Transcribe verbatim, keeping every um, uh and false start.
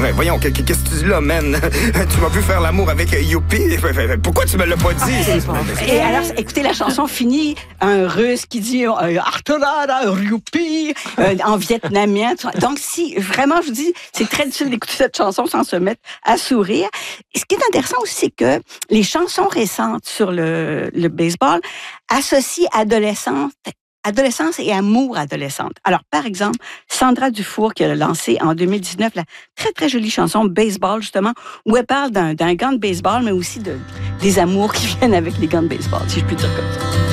Ben voyons, qu'est-ce que tu dis là, man? Tu m'as vu faire l'amour avec Youpi? Pourquoi tu me l'as pas dit? Ah, bon. Et alors, écoutez, la chanson finit, un Russe qui dit Artolada, Youpi, en vietnamien. Donc, si vraiment, je vous dis, c'est très difficile d'écouter cette chanson sans se mettre à sourire. Et ce qui est intéressant aussi, c'est que les chansons récentes sur le, le baseball associent adolescente adolescence et amour adolescente. Alors, par exemple, Sandra Dufour qui a lancé en deux mille dix-neuf la très, très jolie chanson Baseball, justement, où elle parle d'un, d'un gant de baseball, mais aussi de, des amours qui viennent avec les gants de baseball, si je puis dire comme ça.